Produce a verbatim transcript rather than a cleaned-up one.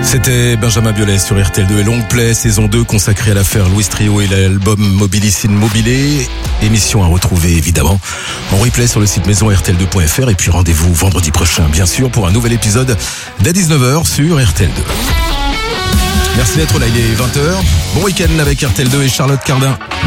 C'était Benjamin Biolay sur R T L deux et Long Play, saison deux consacrée à l'affaire Louis Trio et l'album Mobilicine Mobilé. Émission à retrouver évidemment en replay sur le site maison r t l deux point f r et puis rendez-vous vendredi prochain bien sûr pour un nouvel épisode dès dix-neuf heures sur R T L deux. Merci d'être là, il est vingt heures. Bon week-end avec R T L deux et Charlotte Cardin.